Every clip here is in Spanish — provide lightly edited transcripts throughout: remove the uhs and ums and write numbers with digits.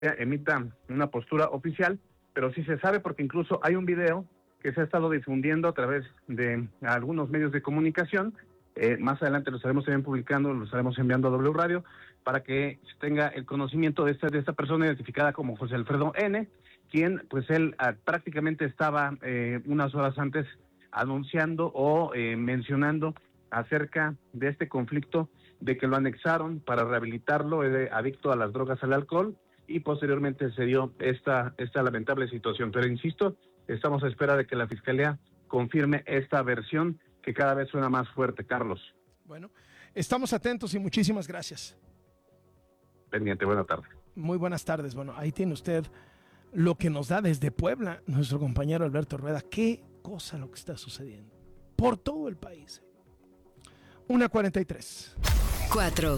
emita una postura oficial, pero sí se sabe porque incluso hay un video que se ha estado difundiendo a través de algunos medios de comunicación. Más adelante lo estaremos también publicando, lo estaremos enviando a W Radio para que se tenga el conocimiento de esta persona identificada como José Alfredo N., quien pues él prácticamente estaba unas horas antes anunciando o mencionando acerca de este conflicto, de que lo anexaron para rehabilitarlo, adicto a las drogas, al alcohol, y posteriormente se dio esta lamentable situación. Pero insisto, estamos a espera de que la Fiscalía confirme esta versión que cada vez suena más fuerte, Carlos. Bueno, estamos atentos y muchísimas gracias. Pendiente, buena tarde. Muy buenas tardes. Bueno, ahí tiene usted lo que nos da desde Puebla nuestro compañero Alberto Rueda. Qué cosa lo que está sucediendo por todo el país. 1:43. 4.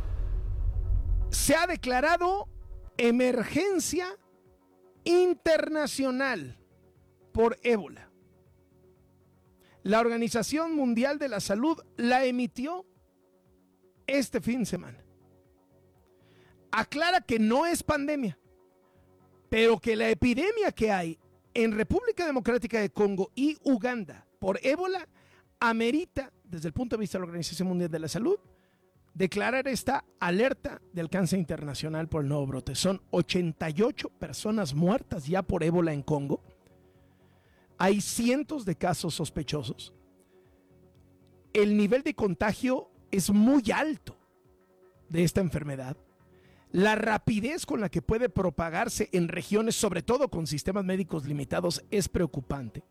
Se ha declarado emergencia internacional por ébola. La Organización Mundial de la Salud la emitió este fin de semana. Aclara que no es pandemia, pero que la epidemia que hay en República Democrática de Congo y Uganda por ébola amerita, desde el punto de vista de la Organización Mundial de la Salud, declarar esta alerta de alcance internacional por el nuevo brote. Son 88 personas muertas ya por ébola en Congo. Hay cientos de casos sospechosos. El nivel de contagio es muy alto de esta enfermedad. La rapidez con la que puede propagarse en regiones, sobre todo con sistemas médicos limitados, es preocupante.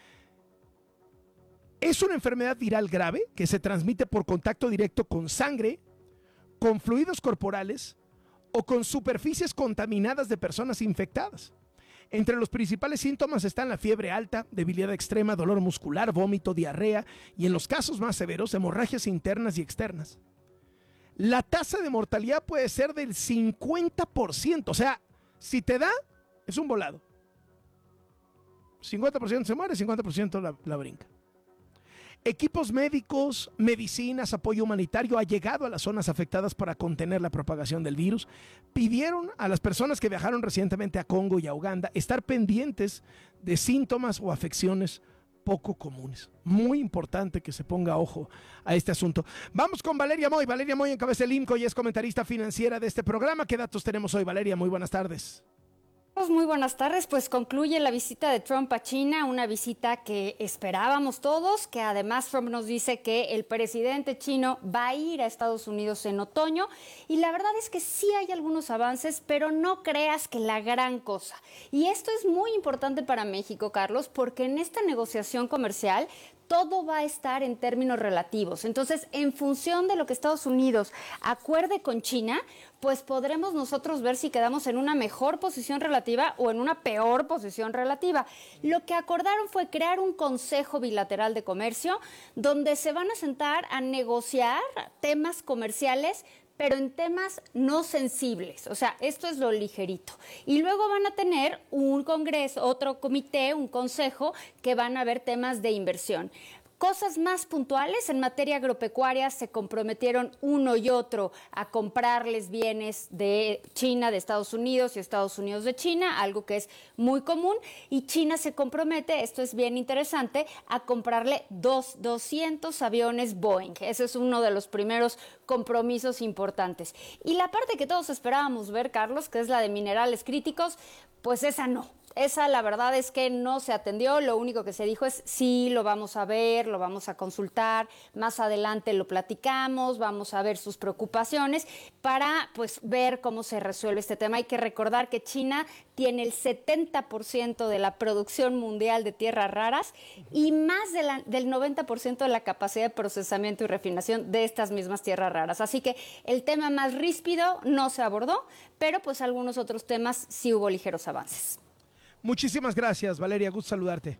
Es una enfermedad viral grave que se transmite por contacto directo con sangre, con fluidos corporales o con superficies contaminadas de personas infectadas. Entre los principales síntomas están la fiebre alta, debilidad extrema, dolor muscular, vómito, diarrea y, en los casos más severos, hemorragias internas y externas. La tasa de mortalidad puede ser del 50%. O sea, si te da, es un volado. 50% se muere, 50% la brinca. Equipos médicos, medicinas, apoyo humanitario ha llegado a las zonas afectadas para contener la propagación del virus. Pidieron a las personas que viajaron recientemente a Congo y a Uganda estar pendientes de síntomas o afecciones poco comunes. Muy importante que se ponga ojo a este asunto. Vamos con Valeria Moy. Valeria Moy encabeza el IMCO y es comentarista financiera de este programa. ¿Qué datos tenemos hoy, Valeria? Muy buenas tardes. Muy buenas tardes, pues concluye la visita de Trump a China, una visita que esperábamos todos, que además Trump nos dice que el presidente chino va a ir a Estados Unidos en otoño, y la verdad es que sí hay algunos avances, pero no creas que la gran cosa. Y esto es muy importante para México, Carlos, porque en esta negociación comercial todo va a estar en términos relativos. Entonces, en función de lo que Estados Unidos acuerde con China, pues podremos nosotros ver si quedamos en una mejor posición relativa o en una peor posición relativa. Lo que acordaron fue crear un consejo bilateral de comercio donde se van a sentar a negociar temas comerciales, pero en temas no sensibles. O sea, esto es lo ligerito. Y luego van a tener un congreso, otro comité, un consejo, que van a ver temas de inversión. Cosas más puntuales en materia agropecuaria: se comprometieron uno y otro a comprarles bienes de China, de Estados Unidos, y Estados Unidos de China, algo que es muy común, y China se compromete, esto es bien interesante, a comprarle 200 aviones Boeing. Ese es uno de los primeros compromisos importantes. Y la parte que todos esperábamos ver, Carlos, que es la de minerales críticos, pues esa no. Esa, la verdad es que no se atendió. Lo único que se dijo es: sí, lo vamos a ver, lo vamos a consultar, más adelante lo platicamos, vamos a ver sus preocupaciones para pues ver cómo se resuelve este tema. Hay que recordar que China tiene el 70% de la producción mundial de tierras raras y más del 90% de la capacidad de procesamiento y refinación de estas mismas tierras raras. Así que el tema más ríspido no se abordó, pero pues algunos otros temas sí hubo ligeros avances. Muchísimas gracias, Valeria, gusto saludarte.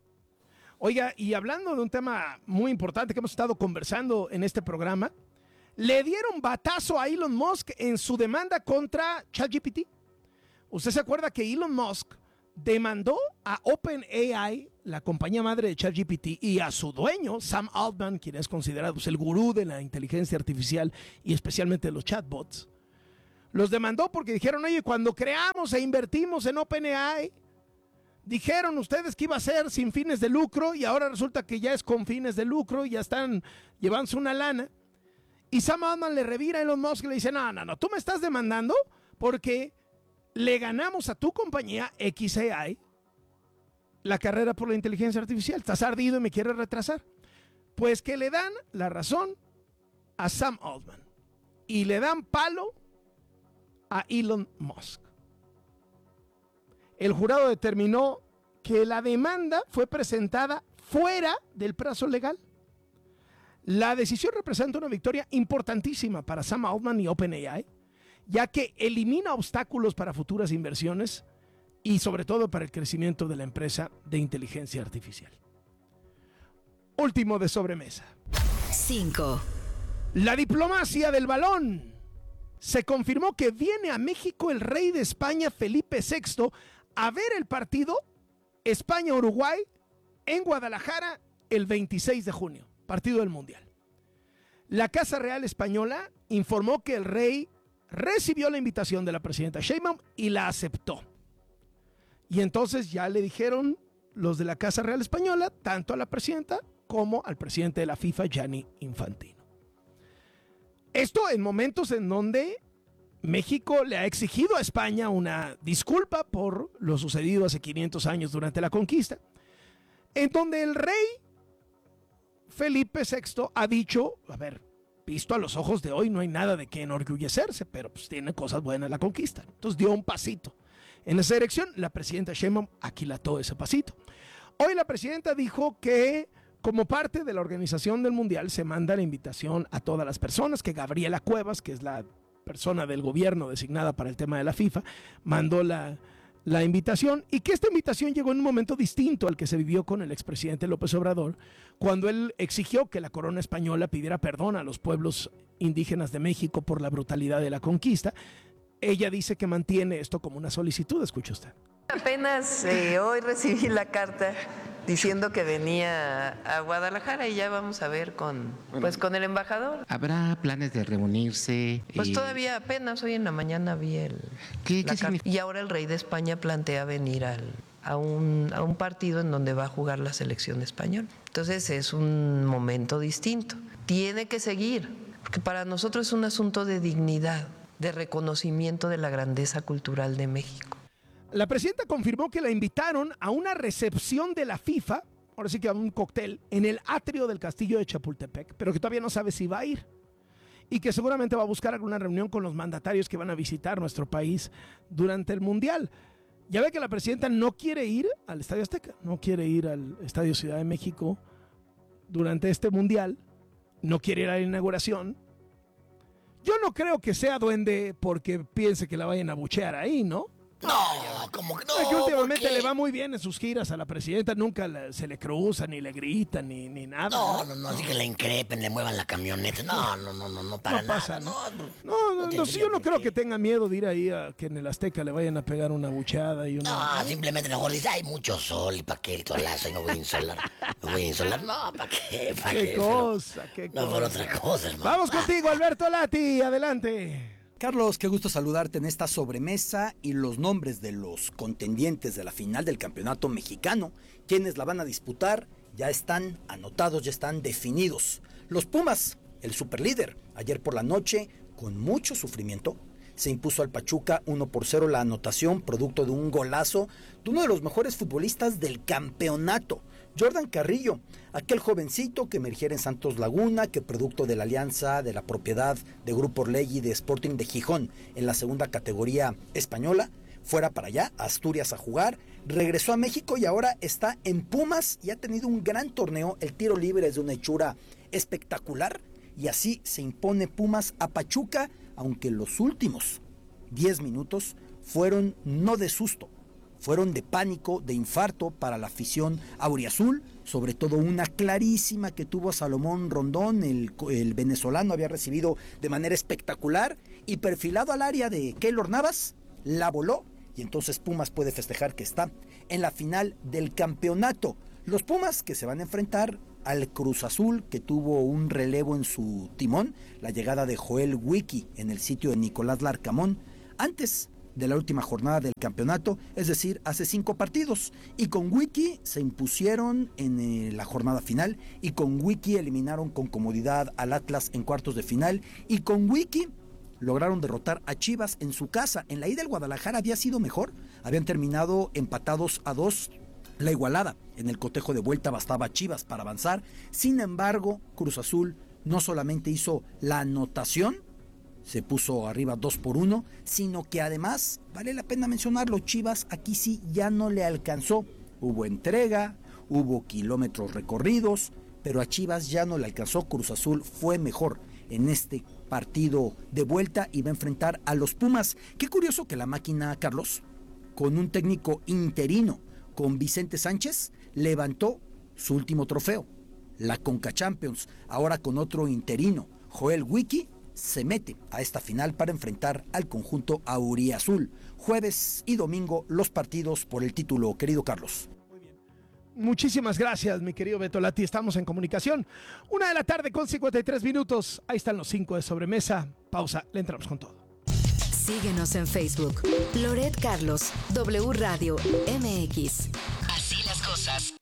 Oiga, y hablando de un tema muy importante que hemos estado conversando en este programa, le dieron batazo a Elon Musk en su demanda contra ChatGPT. ¿Usted se acuerda que Elon Musk demandó a OpenAI, la compañía madre de ChatGPT, y a su dueño, Sam Altman, quien es considerado el gurú de la inteligencia artificial y especialmente de los chatbots, Los demandó porque dijeron, oye, cuando creamos e invertimos en OpenAI, dijeron ustedes que iba a ser sin fines de lucro y ahora resulta que ya es con fines de lucro y ya están llevándose una lana. Y Sam Altman le revira a Elon Musk y le dice, no, tú me estás demandando porque le ganamos a tu compañía xAI la carrera por la inteligencia artificial. Estás ardido y me quieres retrasar. Pues que le dan la razón a Sam Altman y le dan palo a Elon Musk. El jurado determinó que la demanda fue presentada fuera del plazo legal. La decisión representa una victoria importantísima para Sam Altman y OpenAI, ya que elimina obstáculos para futuras inversiones y sobre todo para el crecimiento de la empresa de inteligencia artificial. Último de sobremesa. 5. La diplomacia del balón. Se confirmó que viene a México el rey de España, Felipe VI, a ver el partido España-Uruguay en Guadalajara el 26 de junio, partido del Mundial. La Casa Real Española informó que el rey recibió la invitación de la presidenta Sheinbaum y la aceptó. Y entonces ya le dijeron los de la Casa Real Española, tanto a la presidenta como al presidente de la FIFA, Gianni Infantino. Esto en momentos en donde México le ha exigido a España una disculpa por lo sucedido hace 500 años durante la conquista, en donde el rey Felipe VI ha dicho, a ver, visto a los ojos de hoy no hay nada de qué enorgullecerse, pero pues tiene cosas buenas la conquista. Entonces dio un pasito. En esa dirección, la presidenta Sheinbaum aquilató ese pasito. Hoy la presidenta dijo que como parte de la organización del Mundial se manda la invitación a todas las personas, que Gabriela Cuevas, que es la persona del gobierno designada para el tema de la FIFA, mandó la invitación, y que esta invitación llegó en un momento distinto al que se vivió con el expresidente López Obrador, cuando él exigió que la corona española pidiera perdón a los pueblos indígenas de México por la brutalidad de la conquista. Ella dice que mantiene esto como una solicitud. Escuche usted. Apenas hoy recibí la carta diciendo que venía a Guadalajara y ya vamos a ver con el embajador. ¿Habrá planes de reunirse? Pues todavía apenas hoy en la mañana vi ¿Qué la carta. significa? Y ahora el rey de España plantea venir a un partido en donde va a jugar la selección española. Entonces es un momento distinto. Tiene que seguir, porque para nosotros es un asunto de dignidad, de reconocimiento de la grandeza cultural de México. La presidenta confirmó que la invitaron a una recepción de la FIFA, ahora sí que a un cóctel, en el atrio del castillo de Chapultepec, pero que todavía no sabe si va a ir. Y que seguramente va a buscar alguna reunión con los mandatarios que van a visitar nuestro país durante el Mundial. Ya ve que la presidenta no quiere ir al Estadio Azteca, no quiere ir al Estadio Ciudad de México durante este Mundial, no quiere ir a la inauguración. Yo no creo que sea duende porque piense que la vayan a buchear ahí, ¿no? No, como que no. Es que últimamente le va muy bien en sus giras a la presidenta, nunca se le cruzan, ni le gritan, ni nada. No, así que le increpen, le muevan la camioneta. No, para No pasa, nada. No, yo no creo que tenga miedo de ir ahí a que en el Azteca le vayan a pegar una buchada y una... No, simplemente mejor dice, hay mucho sol y para qué el solazo, y me voy a insolar. No, ¿para qué? Qué cosa. No, por otra cosa, hermano. Vamos contigo, Alberto Lati, adelante. Carlos, qué gusto saludarte en esta sobremesa, y los nombres de los contendientes de la final del campeonato mexicano, quienes la van a disputar, ya están anotados, ya están definidos. Los Pumas, el superlíder, ayer por la noche, con mucho sufrimiento, se impuso al Pachuca 1-0, la anotación producto de un golazo de uno de los mejores futbolistas del campeonato, Jordan Carrillo, aquel jovencito que emergiera en Santos Laguna, que producto de la alianza de la propiedad de Grupo Orlegui de Sporting de Gijón en la segunda categoría española, fuera para allá, a Asturias a jugar, regresó a México y ahora está en Pumas y ha tenido un gran torneo. El tiro libre es de una hechura espectacular y así se impone Pumas a Pachuca, aunque los últimos 10 minutos fueron no de susto, fueron de pánico, de infarto para la afición auriazul, sobre todo una clarísima que tuvo a Salomón Rondón, el venezolano había recibido de manera espectacular y perfilado al área de Keylor Navas, la voló y entonces Pumas puede festejar que está en la final del campeonato. Los Pumas que se van a enfrentar al Cruz Azul, que tuvo un relevo en su timón, la llegada de Joel Wiki en el sitio de Nicolás Larcamón, antes de la última jornada del campeonato, es decir, hace 5 partidos. Y con Wiki se impusieron en la jornada final, y con Wiki eliminaron con comodidad al Atlas en cuartos de final, y con Wiki lograron derrotar a Chivas en su casa. En la ida al Guadalajara había sido mejor, habían terminado empatados a 2. La igualada en el cotejo de vuelta bastaba a Chivas para avanzar. Sin embargo, Cruz Azul no solamente hizo la anotación, se puso arriba 2-1, sino que además, vale la pena mencionarlo, Chivas aquí sí ya no le alcanzó. Hubo entrega, hubo kilómetros recorridos, pero a Chivas ya no le alcanzó. Cruz Azul fue mejor en este partido de vuelta y va a enfrentar a los Pumas. Qué curioso que la máquina, Carlos, con un técnico interino, con Vicente Sánchez, levantó su último trofeo, la Conca Champions. Ahora con otro interino, Joel Wiki, se mete a esta final para enfrentar al conjunto auriazul. Jueves y domingo los partidos por el título, querido Carlos. Muchísimas gracias, mi querido Beto Lati. Estamos en comunicación. 1:53 p.m. Ahí están los 5 de sobremesa. Pausa, le entramos con todo. Síguenos en Facebook. Loret Carlos, W Radio MX. Así las cosas.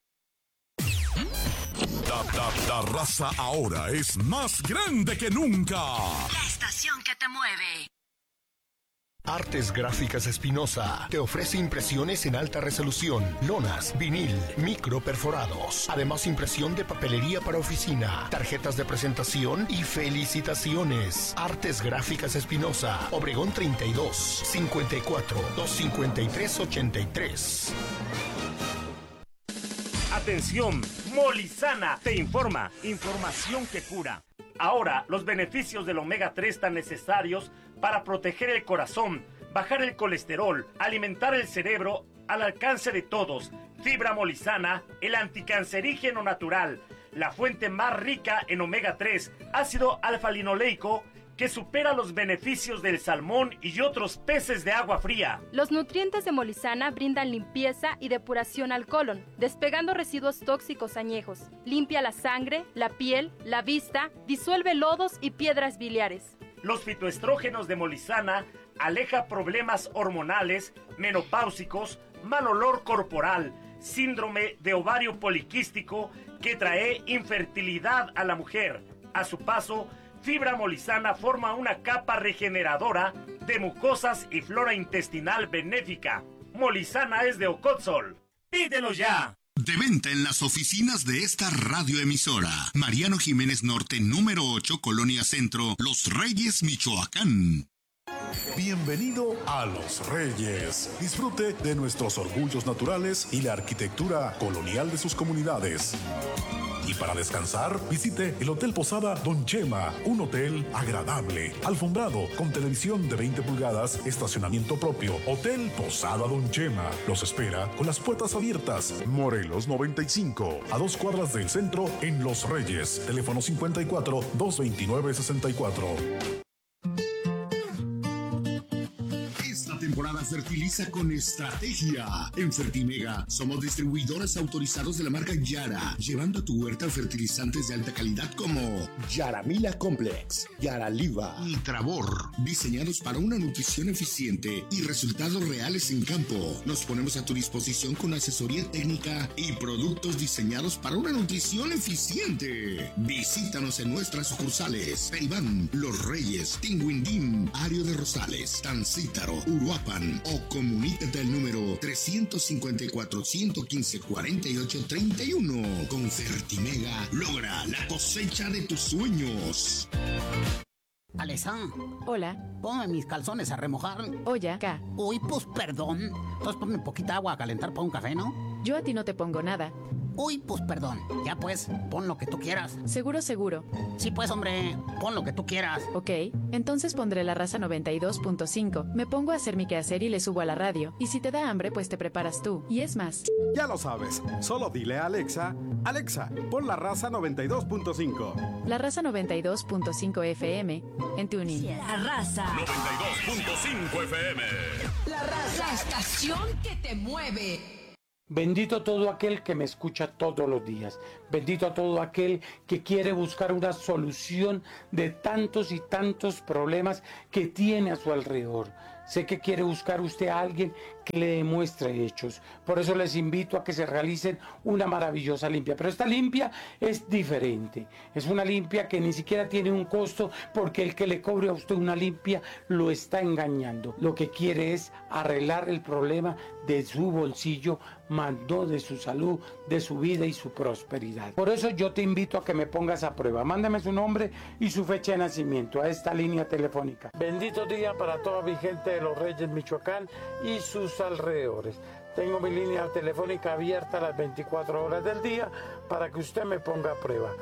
La raza ahora es más grande que nunca. La estación que te mueve. Artes Gráficas Espinosa te ofrece impresiones en alta resolución, lonas, vinil, microperforados. Además, impresión de papelería para oficina, tarjetas de presentación y felicitaciones. Artes Gráficas Espinosa, Obregón 32, 54, 253, 83. Atención, Molizana te informa. Información que cura. Ahora, los beneficios del omega 3 tan necesarios para proteger el corazón, bajar el colesterol, alimentar el cerebro al alcance de todos. Fibra Molizana, el anticancerígeno natural, la fuente más rica en omega 3, ácido alfa-linoleico, que supera los beneficios del salmón y otros peces de agua fría. Los nutrientes de Molizana brindan limpieza y depuración al colon, despegando residuos tóxicos añejos. Limpia la sangre, la piel, la vista, disuelve lodos y piedras biliares. Los fitoestrógenos de Molizana aleja problemas hormonales, menopáusicos, mal olor corporal, síndrome de ovario poliquístico que trae infertilidad a la mujer. A su paso, Fibra Molizana forma una capa regeneradora de mucosas y flora intestinal benéfica. Molizana es de Ocotzol. ¡Pídelo ya! De venta en las oficinas de esta radioemisora. Mariano Jiménez Norte, número 8, Colonia Centro, Los Reyes, Michoacán. Bienvenido a Los Reyes. Disfrute de nuestros orgullos naturales y la arquitectura colonial de sus comunidades. Y para descansar, visite el Hotel Posada Don Chema, un hotel agradable, alfombrado, con televisión de 20 pulgadas, estacionamiento propio. Hotel Posada Don Chema los espera con las puertas abiertas. Morelos 95, a 2 cuadras del centro en Los Reyes. Teléfono 54-229-64. Temporada fertiliza con estrategia. En Fertimega somos distribuidores autorizados de la marca Yara, llevando a tu huerta fertilizantes de alta calidad como Yaramila Complex, Yaraliva y Travor, diseñados para una nutrición eficiente y resultados reales en campo. Nos ponemos a tu disposición con asesoría técnica y productos diseñados para una nutrición eficiente. Visítanos en nuestras sucursales: Peribán, Los Reyes, Tinguindín, Ario de Rosales, Tancítaro, Uruapan, o comunícate al número 354-115-4831. Con Fertimega, logra la cosecha de tus sueños. Alesa. Hola. Ponme mis calzones a remojar. Oye, acá. Uy, pues perdón. Entonces ponme poquita agua a calentar para un café, ¿no? Yo a ti no te pongo nada. Uy, pues perdón. Ya pues, pon lo que tú quieras. Seguro, seguro. Sí, pues hombre, pon lo que tú quieras. Ok, entonces pondré la raza 92.5. Me pongo a hacer mi quehacer y le subo a la radio. Y si te da hambre, pues te preparas tú. Y es más. Ya lo sabes, solo dile a Alexa: Alexa, pon la raza 92.5. La raza 92.5 FM en TuneIn. La raza 92.5 FM. La raza. La estación que te mueve. Bendito todo aquel que me escucha todos los días. Bendito todo aquel que quiere buscar una solución de tantos y tantos problemas que tiene a su alrededor. Sé que quiere buscar usted a alguien que le demuestre hechos. Por eso les invito a que se realicen una maravillosa limpia. Pero esta limpia es diferente. Es una limpia que ni siquiera tiene un costo, porque el que le cobre a usted una limpia lo está engañando. Lo que quiere es arreglar el problema de su bolsillo, más no de su salud, de su vida y su prosperidad. Por eso yo te invito a que me pongas a prueba. Mándame su nombre y su fecha de nacimiento a esta línea telefónica. Bendito día para toda mi gente de Los Reyes, Michoacán y sus alrededores. Tengo mi línea telefónica abierta las 24 horas del día para que usted me ponga a prueba.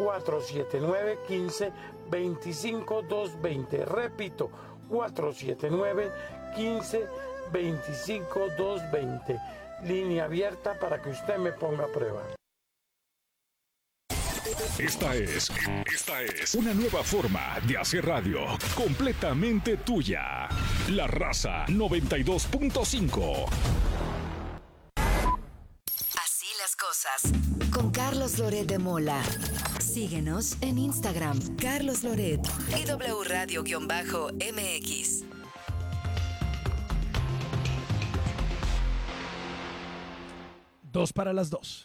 479-15-25-220. Repito, 479-15-25-220. Línea abierta para que usted me ponga a prueba. Esta es una nueva forma de hacer radio, completamente tuya. La Raza 92.5. Así las cosas. Con Carlos Loret de Mola. Síguenos en Instagram, Carlos Loret y W Radio-MX. 2:02.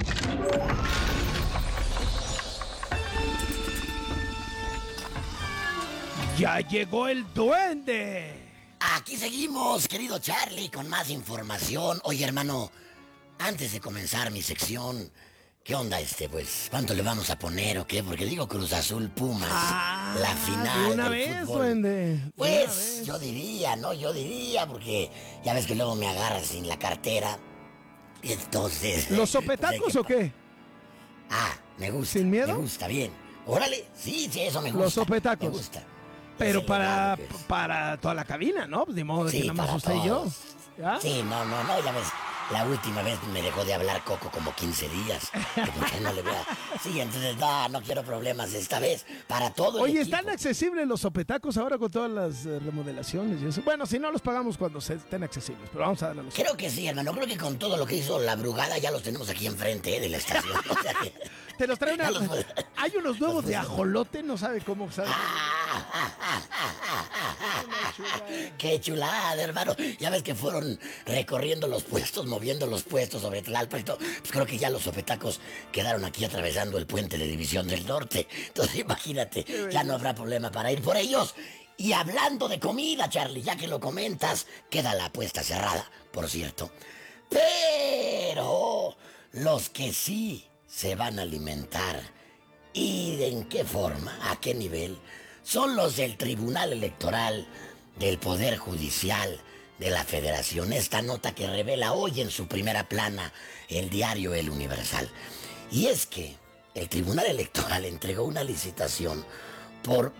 ¡Ya llegó el duende! Aquí seguimos, querido Charlie, con más información. Oye, hermano, antes de comenzar mi sección, ¿qué onda pues? ¿Cuánto le vamos a poner o qué? Porque digo Cruz Azul Pumas, la final de una del vez, fútbol. duende. Pues, yo diría, porque ya ves que luego me agarras sin la cartera. Y entonces... ¿Los sopetacos o qué? Me gusta. ¿Sin miedo? Me gusta, bien. Órale, sí, eso me gusta. Los sopetacos. Me gusta. Pero para toda la cabina, ¿no? De modo de que nada más usted y yo. ¿Ya? Sí, no, ya ves. La última vez me dejó de hablar Coco como 15 días. ¿Por qué no le vea? Sí, entonces no quiero problemas esta vez. Para todo el Oye, equipo. ¿están accesibles los sopetacos ahora con todas las remodelaciones y eso? Bueno, si no los pagamos cuando estén accesibles, pero vamos a darle los... Creo que sí, hermano. Creo que con todo lo que hizo la Brugada ya los tenemos aquí enfrente de la estación. O sea que... Te los traen Hay unos nuevos de ajolote, no sabe cómo sabe. Qué chulada, hermano. Ya ves que fueron recorriendo los puestos, moviendo los puestos sobre Tlalpan y todo. Pues creo que ya los sopetacos quedaron aquí atravesando el puente de División del Norte. Entonces imagínate, ya no habrá problema para ir por ellos. Y hablando de comida, Charlie, ya que lo comentas, queda la apuesta cerrada, por cierto. Pero los que sí se van a alimentar, ¿y de en qué forma? ¿A qué nivel? Son los del Tribunal Electoral del Poder Judicial de la Federación. Esta nota que revela hoy en su primera plana el diario El Universal. Y es que el Tribunal Electoral entregó una licitación por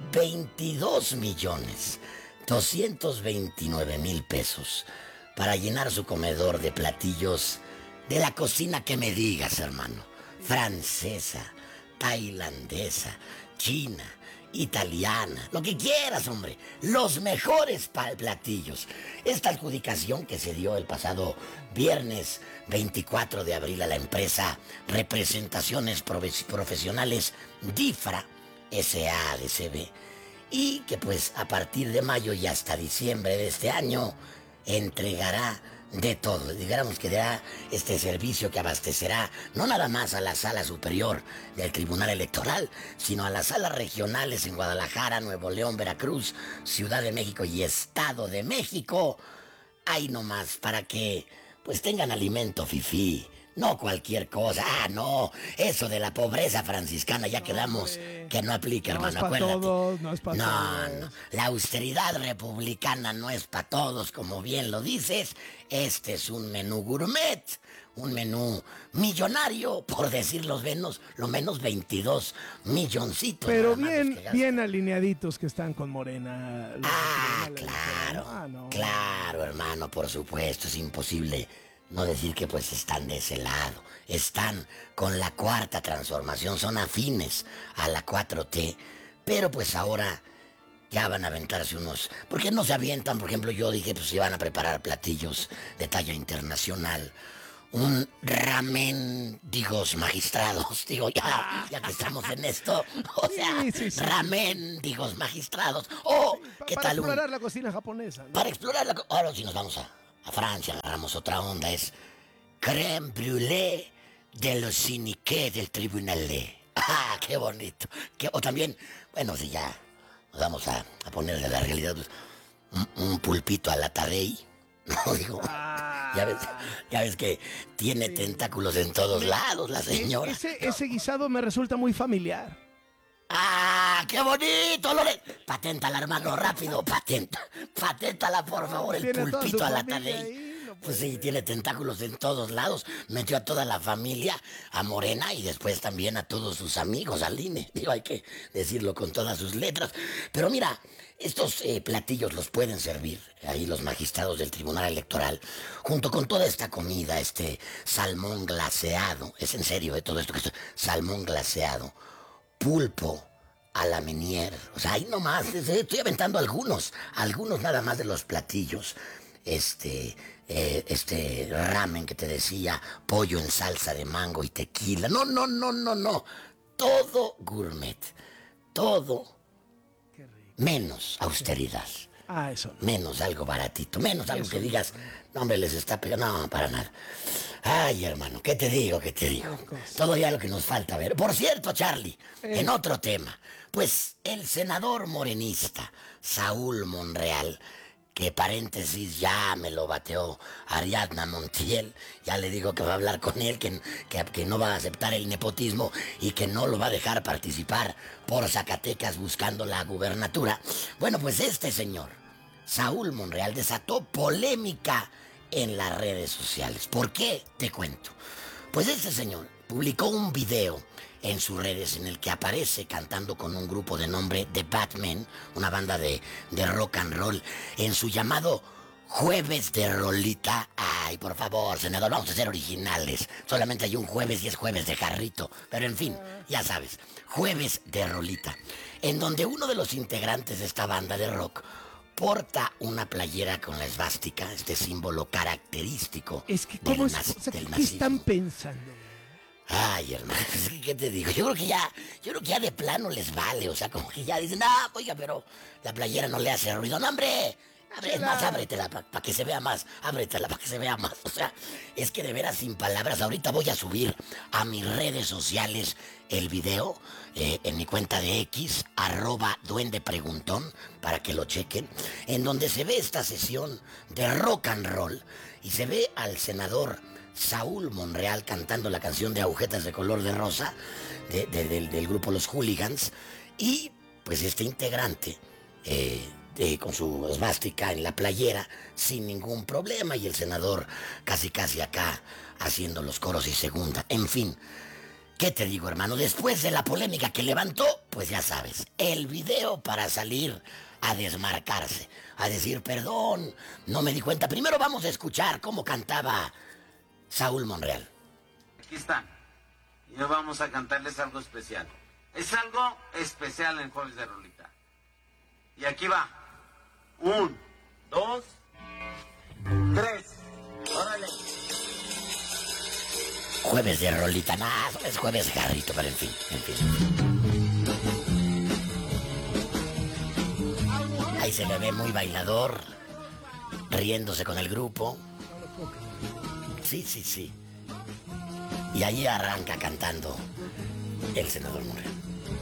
22,229,000 pesos para llenar su comedor de platillos de la cocina que me digas, hermano. Francesa, tailandesa, china, italiana, lo que quieras, hombre. Los mejores platillos. Esta adjudicación que se dio el pasado viernes 24 de abril a la empresa Representaciones Profesionales DIFRA S.A.D.C.B. y que pues a partir de mayo y hasta diciembre de este año entregará de todo. Digamos que dará este servicio que abastecerá no nada más a la sala superior del Tribunal Electoral, sino a las salas regionales en Guadalajara, Nuevo León, Veracruz, Ciudad de México y Estado de México. Ahí nomás, para que pues tengan alimento fifí. No cualquier cosa. No. Eso de la pobreza franciscana ya quedamos que no aplica, hermano. No es para todos, no es para todos. No. La austeridad republicana no es para todos, como bien lo dices. Este es un menú gourmet, un menú millonario, por decir lo menos 22 milloncitos. Pero bien alineaditos que están con Morena. Claro. Claro, hermano, por supuesto, es imposible no decir que pues están de ese lado, están con la cuarta transformación, son afines a la 4T, pero pues ahora ya van a aventarse unos... ¿Por qué no se avientan? Por ejemplo, yo dije, pues si van a preparar platillos de talla internacional, un ramen, magistrados, ya que estamos en esto, o sea, sí. Ramen, magistrados, ¿qué para tal? Para explorar la cocina japonesa, ¿no? Para explorar ahora si nos vamos a Francia, agarramos otra onda, es crème brûlée de los siniqués del tribunal. ¡Ah, qué bonito! O también, bueno, si ya nos vamos a ponerle la realidad, pues, un pulpito a la Tadei. No, ya ves que tiene tentáculos en todos lados la señora. Ese guisado me resulta muy familiar. ¡Ah, qué bonito, Lore! Paténtala, hermano, rápido, paténtala, por favor, el pulpito a la Tadei. Pues sí, tiene tentáculos en todos lados. Metió a toda la familia, a Morena y después también a todos sus amigos, al INE. Hay que decirlo con todas sus letras. Pero mira, estos platillos los pueden servir ahí los magistrados del Tribunal Electoral, junto con toda esta comida, este salmón glaseado. Es en serio, todo esto que es salmón glaseado, pulpo a la Meunier. O sea, ahí nomás, estoy aventando algunos nada más de los platillos. Este ramen que te decía, pollo en salsa de mango y tequila. No. Todo gourmet. Todo menos austeridad. Eso no. Menos algo baratito. Menos algo que digas, no, hombre, les está pegando. No, para nada. Ay, hermano, ¿qué te digo? Todo ya lo que nos falta ver. Por cierto, Charlie, en otro tema, pues el senador morenista Saúl Monreal, que paréntesis ya me lo bateó Ariadna Montiel, ya le digo que va a hablar con él, que no va a aceptar el nepotismo y que no lo va a dejar participar por Zacatecas buscando la gubernatura. Bueno, pues este señor, Saúl Monreal, desató polémica en las redes sociales. ¿Por qué? Te cuento. Pues este señor publicó un video en sus redes en el que aparece cantando con un grupo de nombre The Batmen, una banda de rock and roll, en su llamado Jueves de Rolita. Ay, por favor, senador, vamos a ser originales. Solamente hay un jueves y es Jueves de Jarrito. Pero en fin, ya sabes, Jueves de Rolita, en donde uno de los integrantes de esta banda de rock porta una playera con la esvástica, este símbolo característico del nazismo. ¿Qué están pensando? Ay, hermano, ¿qué te digo? Yo creo que ya de plano les vale, o sea, como que ya dicen, oiga, pero la playera no le hace ruido. ¡No, hombre! Es más, ábretela para que se vea más. Ábretela para que se vea más. O sea, es que de veras, sin palabras, ahorita voy a subir a mis redes sociales el video en mi cuenta de X, @duendepreguntón, para que lo chequen, en donde se ve esta sesión de rock and roll y se ve al senador Saúl Monreal cantando la canción de Agujetas de Color de Rosa del grupo Los Hooligans, y pues este integrante con su esvástica en la playera sin ningún problema, y el senador casi acá haciendo los coros y segunda. En fin, ¿qué te digo, hermano? Después de la polémica que levantó, pues ya sabes, el video para salir a desmarcarse, a decir perdón, no me di cuenta. Primero vamos a escuchar cómo cantaba Saúl Monreal. Aquí está. Y hoy vamos a cantarles algo especial. Es algo especial en Jueves de Rolita. Y aquí va. 1, 2, 3. Órale. Jueves de Rolita, nada, es Jueves de Jarrito, pero en fin. Ahí se le ve muy bailador, riéndose con el grupo. Sí. Y ahí arranca cantando el senador Monreal.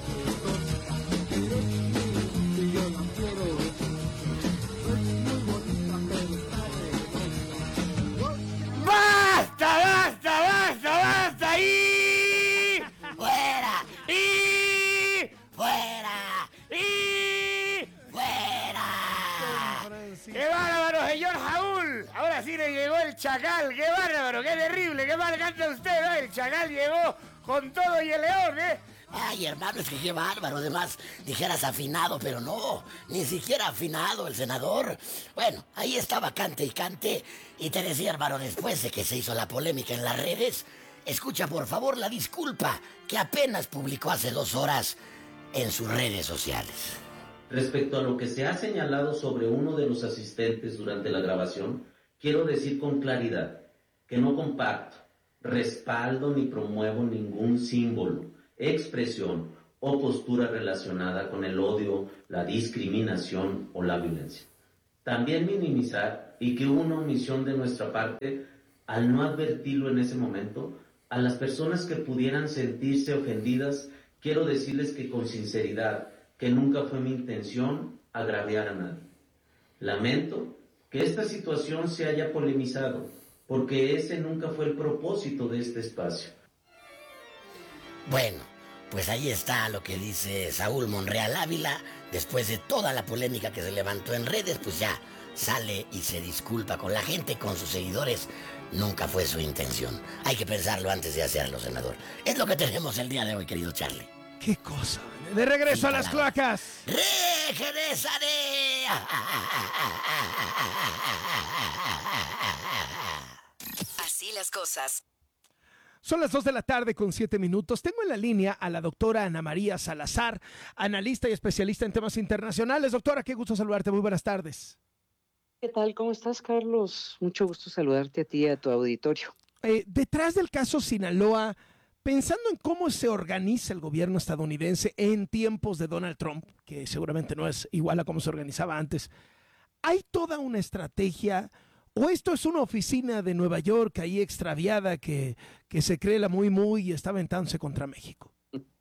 ¡Basta! ¡Y! ¡Fuera! ¡Y! ¡Fuera! ¡Y! ¡Fuera! ¡Qué bárbaro, señor Saúl! Ahora sí le llegó el chacal. ¡Qué bárbaro! ¡Qué terrible! ¡Qué mal canta usted! ¿No? El chacal llegó con todo y el león, ¿eh? Ay, hermano, es que qué bárbaro. Además, dijeras afinado, pero no, ni siquiera afinado el senador. Bueno, ahí estaba cante y cante. Y te decía, hermano, después de que se hizo la polémica en las redes, escucha por favor la disculpa que apenas publicó hace 2 horas en sus redes sociales. Respecto a lo que se ha señalado sobre uno de los asistentes durante la grabación, quiero decir con claridad que no comparto, respaldo ni promuevo ningún símbolo, expresión o postura relacionada con el odio, la discriminación o la violencia. También minimizar y que hubo una omisión de nuestra parte al no advertirlo en ese momento a las personas que pudieran sentirse ofendidas. Quiero decirles que con sinceridad, que nunca fue mi intención agraviar a nadie. Lamento que esta situación se haya polemizado, porque ese nunca fue el propósito de este espacio. Bueno, pues ahí está lo que dice Saúl Monreal Ávila. Después de toda la polémica que se levantó en redes, pues ya sale y se disculpa con la gente, con sus seguidores. Nunca fue su intención. Hay que pensarlo antes de hacerlo, senador. Es lo que tenemos el día de hoy, querido Charlie. ¡Qué cosa! De regreso a las cloacas. ¡Regresaré! Así las cosas. Son las 2 de la tarde con 7 minutos. Tengo en la línea a la doctora Ana María Salazar, analista y especialista en temas internacionales. Doctora, qué gusto saludarte. Muy buenas tardes. ¿Qué tal? ¿Cómo estás, Carlos? Mucho gusto saludarte a ti y a tu auditorio. Detrás del caso Sinaloa, pensando en cómo se organiza el gobierno estadounidense en tiempos de Donald Trump, que seguramente no es igual a cómo se organizaba antes, ¿hay toda una estrategia o esto es una oficina de Nueva York ahí extraviada que se cree la muy y está aventándose contra México?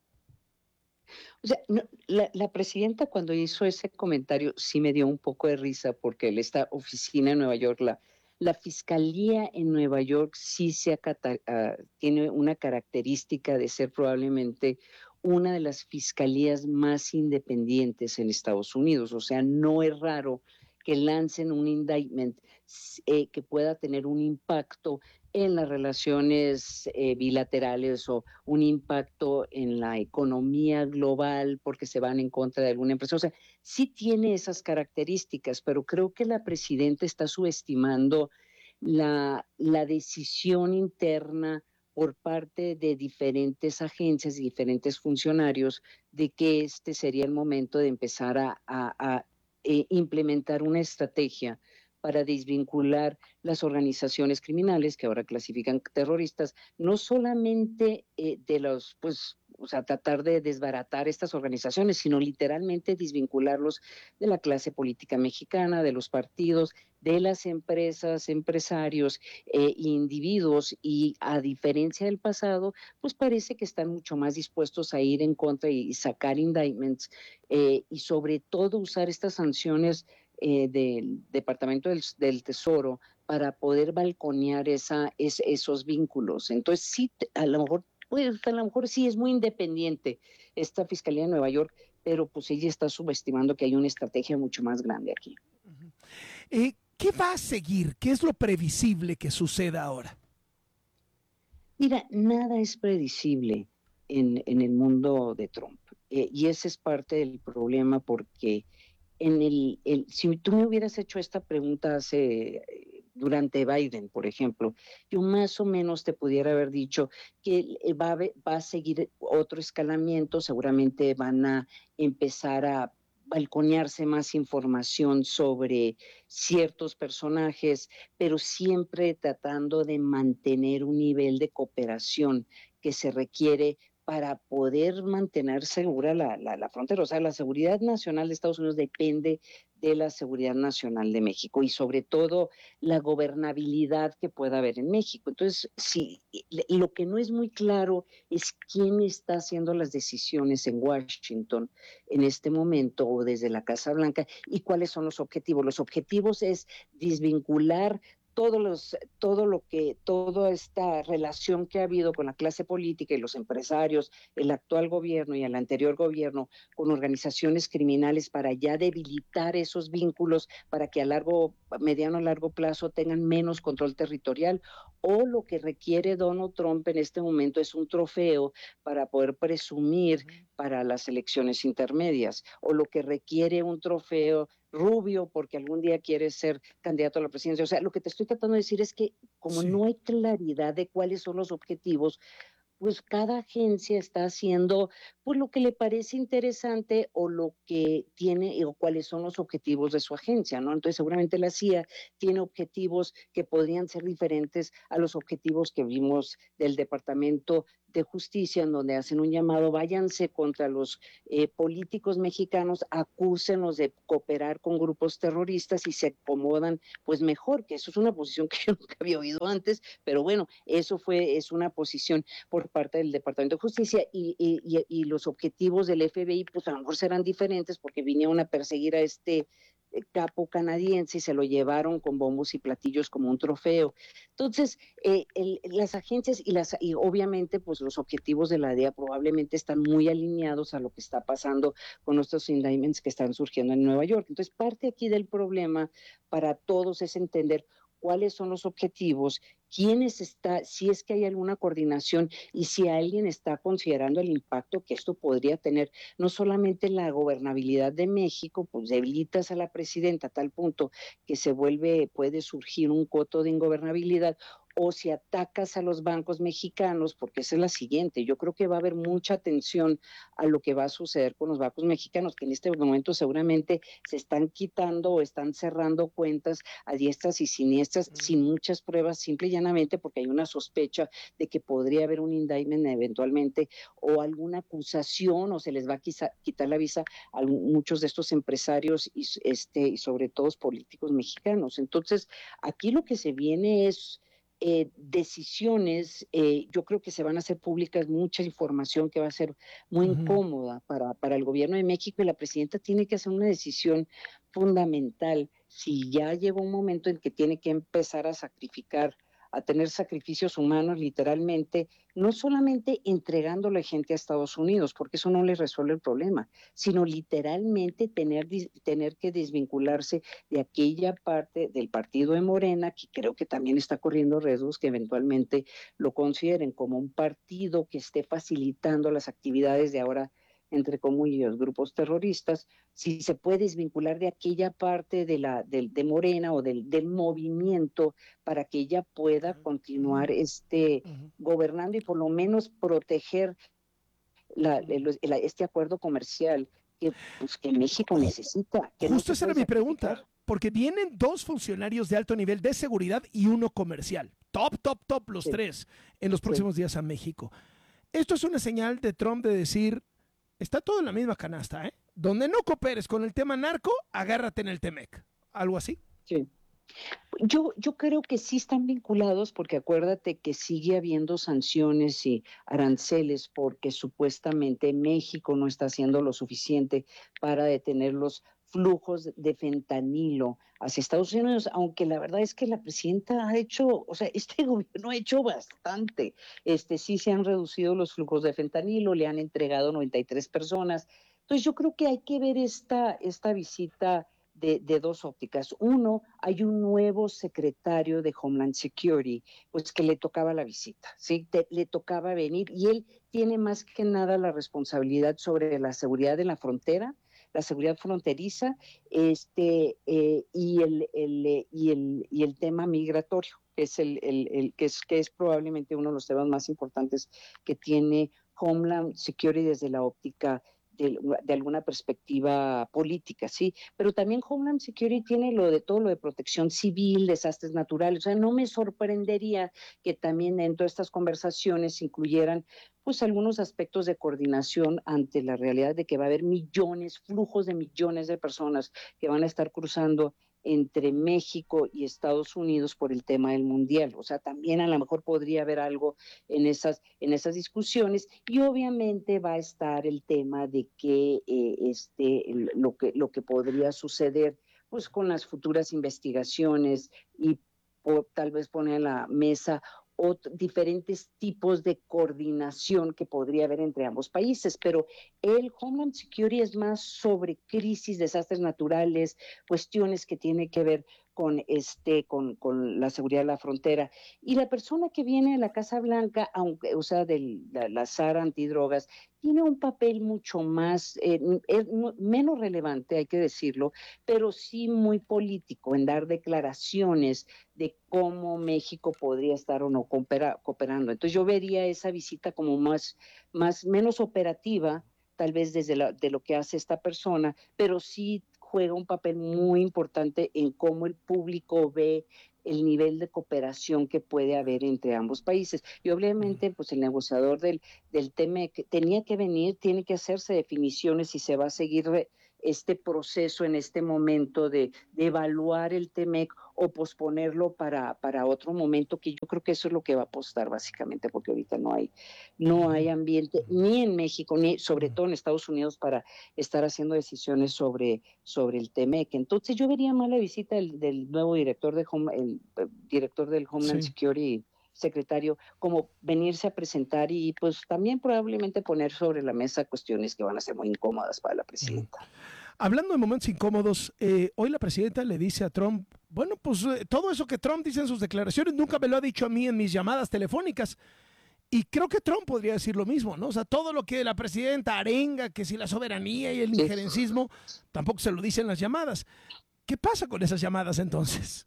O sea, no, la presidenta cuando hizo ese comentario sí me dio un poco de risa porque esta oficina en Nueva York, la fiscalía en Nueva York sí tiene una característica de ser probablemente una de las fiscalías más independientes en Estados Unidos. O sea, no es raro que lancen un indictment que pueda tener un impacto en las relaciones bilaterales o un impacto en la economía global porque se van en contra de alguna empresa. O sea, sí tiene esas características, pero creo que la presidenta está subestimando la decisión interna por parte de diferentes agencias y diferentes funcionarios de que este sería el momento de empezar a implementar una estrategia para desvincular las organizaciones criminales que ahora clasifican terroristas, no solamente de los, pues, o sea, tratar de desbaratar estas organizaciones, sino literalmente desvincularlos de la clase política mexicana, de los partidos, de las empresas, empresarios, individuos, y a diferencia del pasado, pues parece que están mucho más dispuestos a ir en contra y sacar indictments y sobre todo usar estas sanciones del Departamento del Tesoro para poder balconear esos vínculos. Entonces sí, a lo mejor sí es muy independiente esta Fiscalía de Nueva York, pero pues ella está subestimando que hay una estrategia mucho más grande aquí. ¿Qué va a seguir? ¿Qué es lo previsible que suceda ahora? Mira, nada es predecible en el mundo de Trump. Y ese es parte del problema porque si tú me hubieras hecho esta pregunta durante Biden, por ejemplo, yo más o menos te pudiera haber dicho que va a seguir otro escalamiento, seguramente van a empezar a balconearse más información sobre ciertos personajes, pero siempre tratando de mantener un nivel de cooperación que se requiere para poder mantener segura la frontera. O sea, la seguridad nacional de Estados Unidos depende de la seguridad nacional de México y sobre todo la gobernabilidad que pueda haber en México. Entonces, sí, lo que no es muy claro es quién está haciendo las decisiones en Washington en este momento o desde la Casa Blanca y cuáles son los objetivos. Los objetivos es desvincular toda esta relación que ha habido con la clase política y los empresarios, el actual gobierno y el anterior gobierno, con organizaciones criminales para ya debilitar esos vínculos para que a mediano a largo plazo tengan menos control territorial, o lo que requiere Donald Trump en este momento es un trofeo para poder presumir para las elecciones intermedias, o lo que requiere un trofeo Rubio porque algún día quiere ser candidato a la presidencia. O sea, lo que te estoy tratando de decir es que como no hay claridad de cuáles son los objetivos, pues cada agencia está haciendo pues lo que le parece interesante o lo que tiene o cuáles son los objetivos de su agencia, ¿no? Entonces seguramente la CIA tiene objetivos que podrían ser diferentes a los objetivos que vimos del Departamento de Justicia, en donde hacen un llamado, váyanse contra los políticos mexicanos, acúsenlos de cooperar con grupos terroristas y se acomodan pues mejor, que eso es una posición que yo nunca había oído antes, pero bueno, es una posición por parte del Departamento de Justicia y los objetivos del FBI pues a lo mejor serán diferentes porque vinieron a perseguir a este capo canadiense y se lo llevaron con bombos y platillos como un trofeo. Entonces, las agencias y obviamente pues los objetivos de la DEA probablemente están muy alineados a lo que está pasando con nuestros indictments que están surgiendo en Nueva York. Entonces, parte aquí del problema para todos es entender cuáles son los objetivos, si es que hay alguna coordinación y si alguien está considerando el impacto que esto podría tener, no solamente en la gobernabilidad de México, pues debilitas a la presidenta a tal punto que puede surgir un coto de ingobernabilidad, o si atacas a los bancos mexicanos, porque esa es la siguiente, yo creo que va a haber mucha atención a lo que va a suceder con los bancos mexicanos, que en este momento seguramente se están quitando o están cerrando cuentas a diestras y siniestras sin muchas pruebas, simple y llanamente porque hay una sospecha de que podría haber un indictment eventualmente o alguna acusación o se les va a quitar la visa a muchos de estos empresarios y sobre todo políticos mexicanos. Entonces, aquí lo que se viene es decisiones, yo creo que se van a hacer públicas mucha información que va a ser muy incómoda para el gobierno de México y la presidenta tiene que hacer una decisión fundamental. Si ya llegó un momento en que tiene que empezar a tener sacrificios humanos literalmente, no solamente entregándole gente a Estados Unidos, porque eso no le resuelve el problema, sino literalmente tener que desvincularse de aquella parte del partido de Morena, que creo que también está corriendo riesgos que eventualmente lo consideren como un partido que esté facilitando las actividades de ahora, entre comillas, grupos terroristas, si se puede desvincular de aquella parte de Morena o del movimiento para que ella pueda continuar gobernando y por lo menos proteger este acuerdo comercial que México necesita. Justo esa era mi pregunta, porque vienen 2 funcionarios de alto nivel de seguridad y uno comercial. Top, los 3 en los próximos días a México. Esto es una señal de Trump de decir, está todo en la misma canasta, ¿eh? Donde no cooperes con el tema narco, agárrate en el Temec. ¿Algo así? Sí. Yo creo que sí están vinculados porque acuérdate que sigue habiendo sanciones y aranceles porque supuestamente México no está haciendo lo suficiente para detener los flujos de fentanilo hacia Estados Unidos, aunque la verdad es que la presidenta este gobierno ha hecho bastante. Sí se han reducido los flujos de fentanilo, le han entregado 93 personas. Entonces yo creo que hay que ver esta visita de 2 ópticas. Uno, hay un nuevo secretario de Homeland Security, pues que le tocaba la visita, ¿sí? Le tocaba venir y él tiene más que nada la responsabilidad sobre la seguridad de la frontera, la seguridad fronteriza, y el tema migratorio, que es que es probablemente uno de los temas más importantes que tiene Homeland Security desde la óptica de alguna perspectiva política, sí, pero también Homeland Security tiene todo lo de protección civil, desastres naturales, o sea, no me sorprendería que también dentro de estas conversaciones incluyeran pues algunos aspectos de coordinación ante la realidad de que va a haber flujos de millones de personas que van a estar cruzando entre México y Estados Unidos por el tema del mundial. O sea, también a lo mejor podría haber algo en esas discusiones y obviamente va a estar el tema de que lo que podría suceder pues con las futuras investigaciones y tal vez poner en la mesa diferentes tipos de coordinación que podría haber entre ambos países, pero el Homeland Security es más sobre crisis, desastres naturales, cuestiones que tienen que ver con la seguridad de la frontera. Y la persona que viene de la Casa Blanca, aunque, o sea, de la SAR antidrogas, tiene un papel mucho más, menos relevante, hay que decirlo, pero sí muy político, en dar declaraciones de cómo México podría estar o no cooperando. Entonces yo vería esa visita como menos operativa, tal vez de lo que hace esta persona, pero sí juega un papel muy importante en cómo el público ve el nivel de cooperación que puede haber entre ambos países. Y obviamente, pues el negociador del TMEC tenía que venir, tiene que hacerse definiciones si se va a seguir este proceso en este momento de evaluar el TMEC o posponerlo para otro momento, que yo creo que eso es lo que va a apostar básicamente, porque ahorita no hay ambiente ni en México, ni sobre todo en Estados Unidos para estar haciendo decisiones sobre el TMEC. Entonces yo vería más la visita del nuevo director del Homeland Security, secretario, como venirse a presentar y pues también probablemente poner sobre la mesa cuestiones que van a ser muy incómodas para la presidenta. Hablando de momentos incómodos, hoy la presidenta le dice a Trump, bueno, pues todo eso que Trump dice en sus declaraciones nunca me lo ha dicho a mí en mis llamadas telefónicas. Y creo que Trump podría decir lo mismo, ¿no? O sea, todo lo que la presidenta arenga, que si la soberanía y el injerencismo, tampoco se lo dicen las llamadas. ¿Qué pasa con esas llamadas entonces?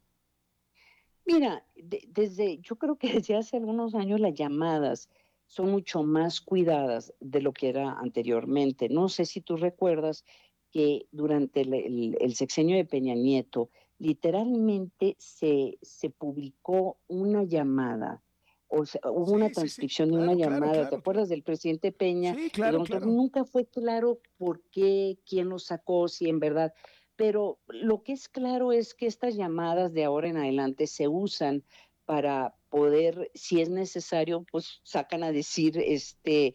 Mira, yo creo que desde hace algunos años las llamadas son mucho más cuidadas de lo que era anteriormente. No sé si tú recuerdas que durante el sexenio de Peña Nieto, literalmente se publicó una llamada, o sea, hubo una transcripción de una llamada. Claro. ¿Te acuerdas del presidente Peña? Sí, claro. Nunca fue claro por qué, quién lo sacó, si en verdad. Pero lo que es claro es que estas llamadas de ahora en adelante se usan para poder, si es necesario, pues sacan a decir que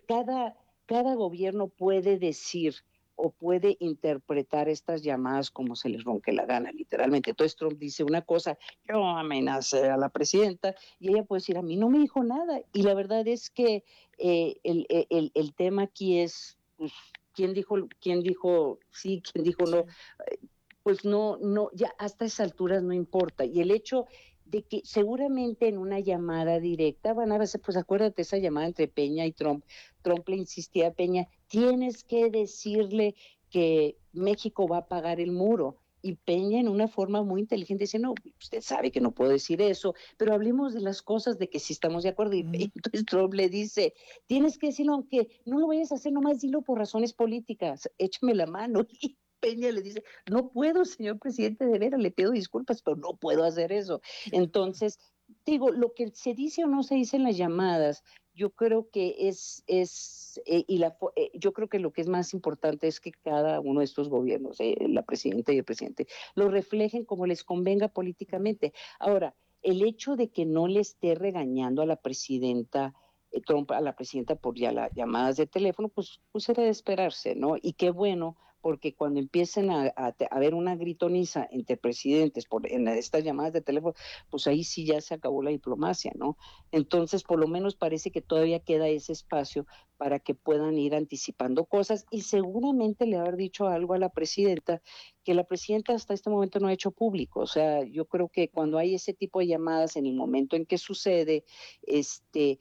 cada gobierno puede decir o puede interpretar estas llamadas como se les ronque la gana, literalmente. Entonces Trump dice una cosa, yo amenacé a la presidenta, y ella puede decir, a mí no me dijo nada. Y la verdad es que el tema aquí es, pues, ¿quién dijo sí, quién dijo no? Pues no, ya hasta esas alturas no importa. Y el hecho de que seguramente en una llamada directa van a ver, pues acuérdate esa llamada entre Peña y Trump le insistía a Peña, tienes que decirle que México va a pagar el muro. Y Peña en una forma muy inteligente dice, no, usted sabe que no puedo decir eso, pero hablemos de las cosas de que sí estamos de acuerdo. Y entonces Trump le dice, tienes que decirlo, aunque no lo vayas a hacer, nomás dilo por razones políticas, échame la mano. Y Peña le dice, no puedo, señor presidente, de veras, le pido disculpas, pero no puedo hacer eso. Entonces, digo, lo que se dice o no se dice en las llamadas, yo creo que yo creo que lo que es más importante es que cada uno de estos gobiernos, la presidenta y el presidente, lo reflejen como les convenga políticamente. Ahora, el hecho de que no le esté regañando a la presidenta, Trump a la presidenta por ya las llamadas de teléfono, pues era de esperarse, ¿no? Y qué bueno, porque cuando empiecen a haber una gritoniza entre presidentes en estas llamadas de teléfono, pues ahí sí ya se acabó la diplomacia, ¿no? Entonces, por lo menos parece que todavía queda ese espacio para que puedan ir anticipando cosas, y seguramente le haber dicho algo a la presidenta que la presidenta hasta este momento no ha hecho público. O sea, yo creo que cuando hay ese tipo de llamadas en el momento en que sucede, es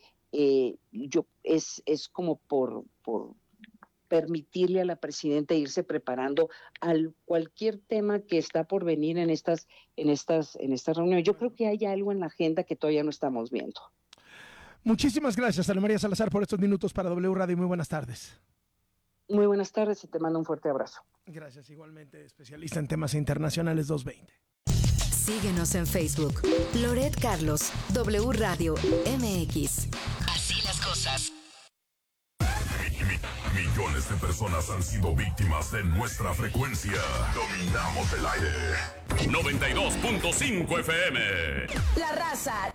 como por permitirle a la presidenta irse preparando a cualquier tema que está por venir en estas reuniones. Yo creo que hay algo en la agenda que todavía no estamos viendo. Muchísimas gracias, Ana María Salazar, por estos minutos para W Radio. Muy buenas tardes. Muy buenas tardes y te mando un fuerte abrazo. Gracias, igualmente, especialista en temas internacionales 220. Síguenos en Facebook. Loret Carlos, W Radio MX. Así las cosas. Millones de personas han sido víctimas de nuestra frecuencia. Dominamos el aire. 92.5 FM. La Raza.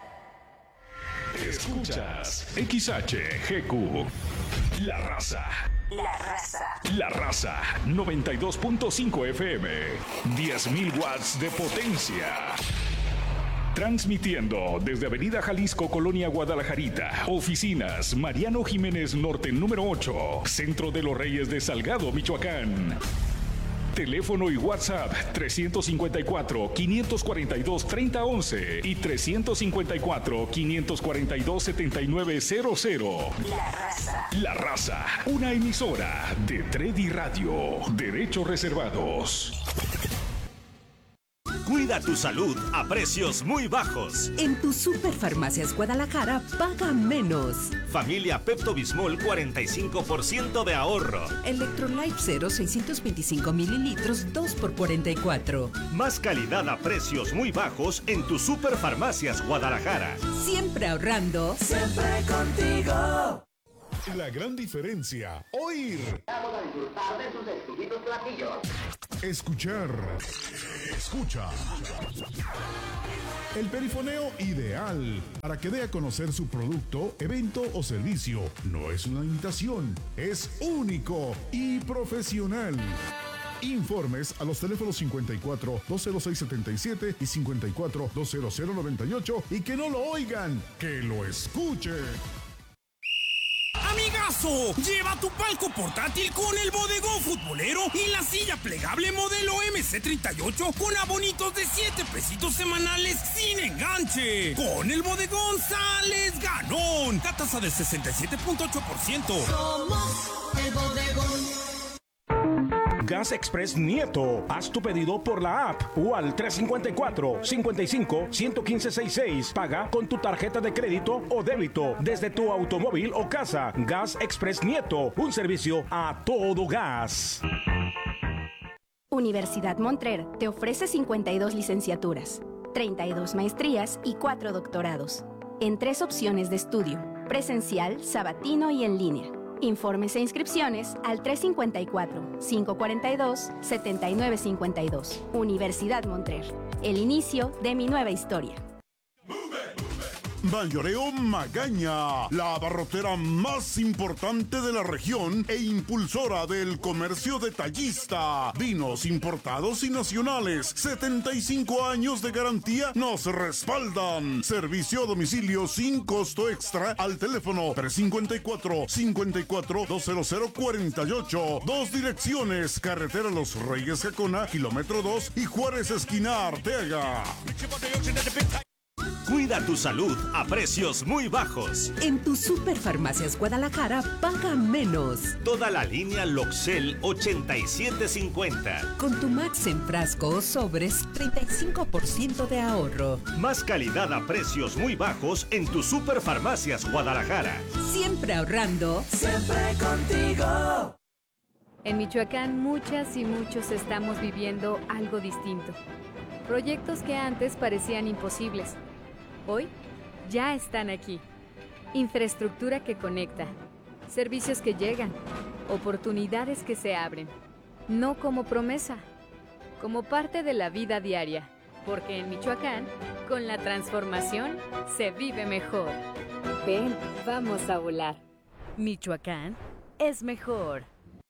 Escuchas XHGQ. La Raza. La Raza. La Raza. 92.5 FM. 10.000 watts de potencia. Transmitiendo desde Avenida Jalisco, Colonia Guadalajarita. Oficinas Mariano Jiménez Norte número 8. Centro de los Reyes de Salgado, Michoacán. Teléfono y WhatsApp 354-542-3011 y 354-542-7900. La Raza, una emisora de Tredi Radio. Derechos reservados. Cuida tu salud a precios muy bajos. En tu Superfarmacias Guadalajara, paga menos. Familia Pepto-Bismol, 45% de ahorro. Electrolyte 0, 625 mililitros, 2 por 44. Más calidad a precios muy bajos en tu Superfarmacias Guadalajara. Siempre ahorrando. Siempre contigo. La gran diferencia. Oír. Vamos a disfrutar de sus exquisitos platillos. Escuchar. Escucha. El perifoneo ideal para que dé a conocer su producto, evento o servicio. No es una imitación, es único y profesional. Informes a los teléfonos 54 206 77 y 54 200 98 y que no lo oigan, que lo escuchen. ¡Amigazo! Lleva tu palco portátil con el bodegón futbolero y la silla plegable modelo MC38 con abonitos de 7 pesitos semanales sin enganche. Con el bodegón sales ganón. La tasa del 67.8%. Somos el bodegón. Gas Express Nieto. Haz tu pedido por la app o al 354-55-11566. Paga con tu tarjeta de crédito o débito desde tu automóvil o casa. Gas Express Nieto. Un servicio a todo gas. Universidad Montrer te ofrece 52 licenciaturas, 32 maestrías y 4 doctorados, en 3 opciones de estudio: presencial, sabatino y en línea. Informes e inscripciones al 354-542-7952. Universidad Montrer. El inicio de mi nueva historia. Mayoreo Magaña, la abarrotera más importante de la región e impulsora del comercio detallista. Vinos importados y nacionales, 75 años de garantía nos respaldan. Servicio a domicilio sin costo extra al teléfono 354-54-20048. 2 direcciones: Carretera Los Reyes Jacona, kilómetro 2 y Juárez esquina Arteaga. Cuida tu salud a precios muy bajos. En tu Superfarmacias Guadalajara, paga menos. Toda la línea Loxel 8750. Con tu Max en frasco o sobres, 35% de ahorro. Más calidad a precios muy bajos en tu Superfarmacias Guadalajara. Siempre ahorrando. Siempre contigo. En Michoacán, muchas y muchos estamos viviendo algo distinto. Proyectos que antes parecían imposibles, hoy ya están aquí. Infraestructura que conecta, servicios que llegan, oportunidades que se abren. No como promesa, como parte de la vida diaria. Porque en Michoacán, con la transformación, se vive mejor. Ven, vamos a volar. Michoacán es mejor.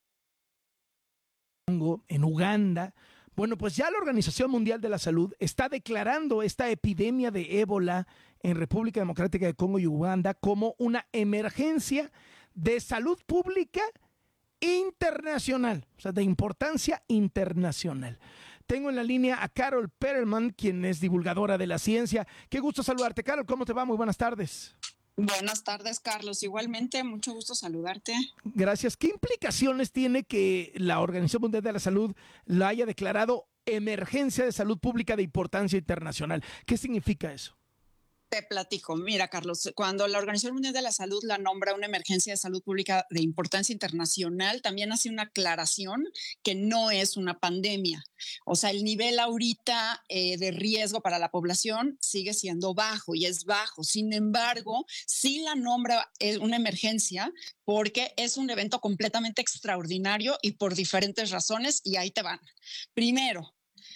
En Uganda. Bueno, pues ya la Organización Mundial de la Salud está declarando esta epidemia de ébola en República Democrática de Congo y Uganda como una emergencia de salud pública internacional, o sea, de importancia internacional. Tengo en la línea a Carol Perelman, quien es divulgadora de la ciencia. Qué gusto saludarte, Carol. ¿Cómo te va? Muy buenas tardes. Buenas tardes, Carlos. Igualmente, mucho gusto saludarte. Gracias. ¿Qué implicaciones tiene que la Organización Mundial de la Salud la haya declarado emergencia de salud pública de importancia internacional? ¿Qué significa eso? Te platico. Mira, Carlos, cuando la Organización Mundial de la Salud la nombra una emergencia de salud pública de importancia internacional, también hace una aclaración que no es una pandemia. O sea, el nivel ahorita de riesgo para la población sigue siendo bajo y es bajo. Sin embargo, sí la nombra una emergencia porque es un evento completamente extraordinario y por diferentes razones, y ahí te van. Primero,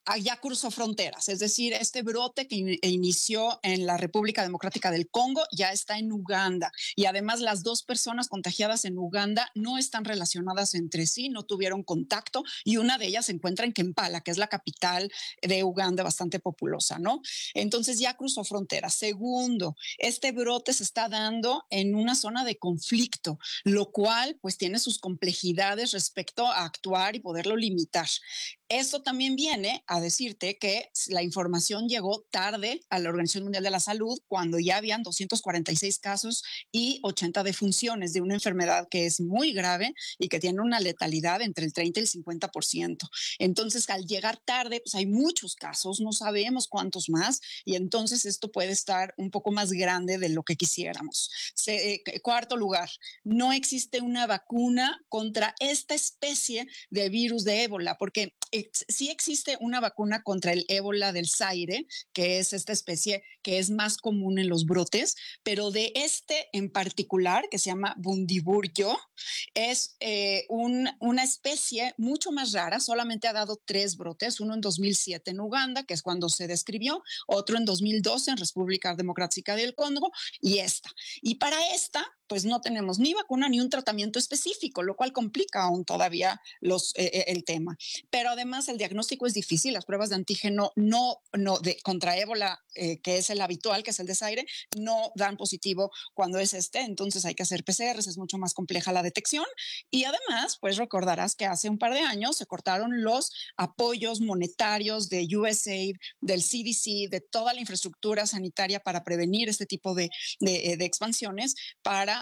ya cruzó fronteras, es decir, este brote que inició en la República Democrática del Congo ya está en Uganda y además las 2 personas contagiadas en Uganda no están relacionadas entre sí, no tuvieron contacto y una de ellas se encuentra en Kampala, que es la capital de Uganda, bastante populosa, ¿no? Entonces ya cruzó fronteras. Segundo, este brote se está dando en una zona de conflicto, lo cual pues tiene sus complejidades respecto a actuar y poderlo limitar. Esto también viene a decirte que la información llegó tarde a la Organización Mundial de la Salud cuando ya habían 246 casos y 80 defunciones de una enfermedad que es muy grave y que tiene una letalidad entre el 30 y el 50%. Entonces, al llegar tarde, pues hay muchos casos, no sabemos cuántos más, y entonces esto puede estar un poco más grande de lo que quisiéramos. Cuarto lugar, no existe una vacuna contra esta especie de virus de ébola, porque sí existe una vacuna contra el ébola del Zaire, que es esta especie que es más común en los brotes, pero de este en particular, que se llama Bundibugyo, es una especie mucho más rara, solamente ha dado 3 brotes, uno en 2007 en Uganda, que es cuando se describió, otro en 2012 en República Democrática del Congo, y esta. Y para esta, pues no tenemos ni vacuna ni un tratamiento específico, lo cual complica aún todavía el tema. Pero además el diagnóstico es difícil, las pruebas de antígeno contra ébola, que es el habitual, que es el de Zaire, no dan positivo cuando es entonces hay que hacer PCRs, es mucho más compleja la detección. Y además, pues recordarás que hace un par de años se cortaron los apoyos monetarios de USAID, del CDC, de toda la infraestructura sanitaria para prevenir este tipo de expansiones para